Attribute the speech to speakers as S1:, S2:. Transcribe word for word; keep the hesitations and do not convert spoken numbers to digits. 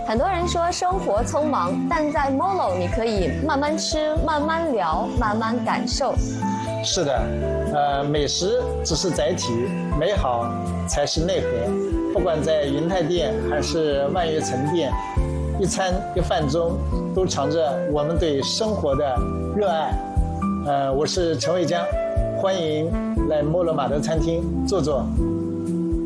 S1: 很多人说生活匆忙，但在 Molo 你可以慢慢吃、慢慢聊、慢慢感受。
S2: 是的，呃，美食只是载体，美好才是内核。不管在云泰店还是万悦城店，一餐一饭中都藏着我们对生活的热爱。呃，我是陈卫江，欢迎来摩罗马德餐厅坐坐。